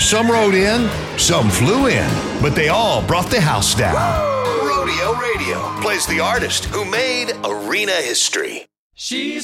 Some rode in, some flew in, but they all brought the house down. Rodeo Radio plays the artist who made arena history. She's